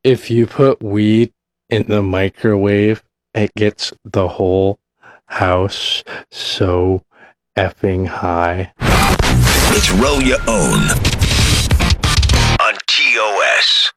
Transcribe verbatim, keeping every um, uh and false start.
If you put weed in the microwave, it gets the whole house so effing high. It's Roll Your Own on T O S.